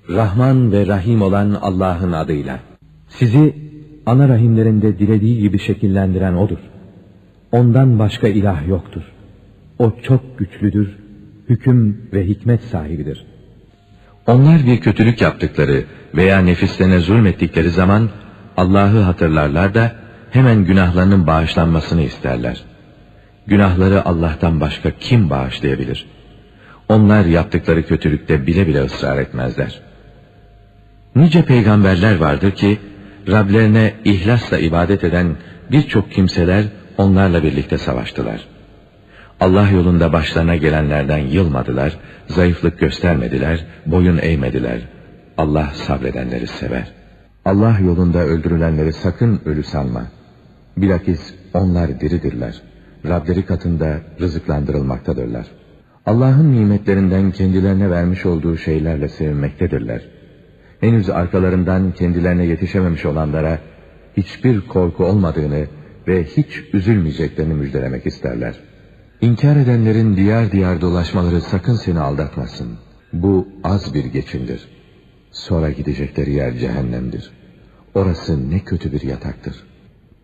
Rahman ve Rahim olan Allah'ın adıyla. Sizi ana rahimlerinde dilediği gibi şekillendiren O'dur. Ondan başka ilah yoktur. O çok güçlüdür, hüküm ve hikmet sahibidir. Onlar bir kötülük yaptıkları veya nefislerine zulmettikleri zaman Allah'ı hatırlarlar da hemen günahlarının bağışlanmasını isterler. Günahları Allah'tan başka kim bağışlayabilir? Onlar yaptıkları kötülükte bile bile ısrar etmezler. Nice peygamberler vardır ki Rablerine ihlasla ibadet eden birçok kimseler onlarla birlikte savaştılar. Allah yolunda başlarına gelenlerden yılmadılar, zayıflık göstermediler, boyun eğmediler. Allah sabredenleri sever. Allah yolunda öldürülenleri sakın ölü sanma. Bilakis onlar diridirler. Rableri katında rızıklandırılmaktadırlar. Allah'ın nimetlerinden kendilerine vermiş olduğu şeylerle sevinmektedirler. Henüz arkalarından kendilerine yetişememiş olanlara hiçbir korku olmadığını ve hiç üzülmeyeceklerini müjdelemek isterler. İnkar edenlerin diyar diyar dolaşmaları sakın seni aldatmasın. Bu az bir geçimdir. Sonra gidecekleri yer cehennemdir. Orası ne kötü bir yataktır.